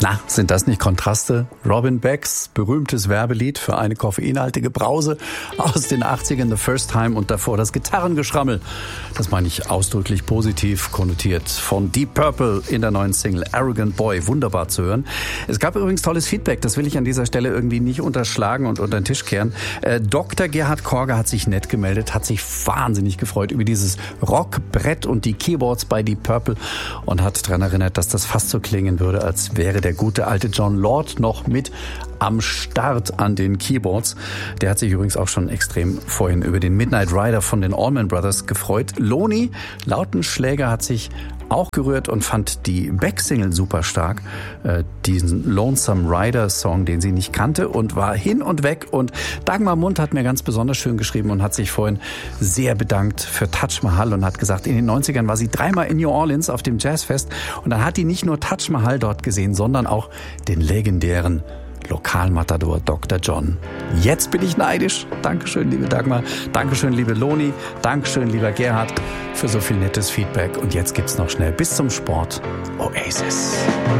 Na, sind das nicht Kontraste? Robin Becks berühmtes Werbelied für eine koffeinhaltige Brause aus den 80ern, The First Time, und davor das Gitarrengeschrammel. Das meine ich ausdrücklich positiv konnotiert. Von Deep Purple in der neuen Single Arrogant Boy. Wunderbar zu hören. Es gab übrigens tolles Feedback. Das will ich an dieser Stelle irgendwie nicht unterschlagen und unter den Tisch kehren. Dr. Gerhard Korger hat sich nett gemeldet, hat sich wahnsinnig gefreut über dieses Rockbrett und die Keyboards bei Deep Purple und hat daran erinnert, dass das fast so klingen würde, als wäre der gute alte John Lord noch mit am Start an den Keyboards. Der hat sich übrigens auch schon extrem vorhin über den Midnight Rider von den Allman Brothers gefreut. Loni Lautenschläger hat sich auch gerührt und fand die Beck-Single super stark. Diesen Lonesome Rider Song, den sie nicht kannte, und war hin und weg. Und Dagmar Mund hat mir ganz besonders schön geschrieben und hat sich vorhin sehr bedankt für Taj Mahal und hat gesagt, in den 90ern war sie 3-mal in New Orleans auf dem Jazzfest und dann hat die nicht nur Taj Mahal dort gesehen, sondern auch den legendären Lokalmatador Dr. John. Jetzt bin ich neidisch. Dankeschön, liebe Dagmar. Dankeschön, liebe Loni. Dankeschön, lieber Gerhard, für so viel nettes Feedback. Und jetzt gibt's noch schnell bis zum Sport Oasis.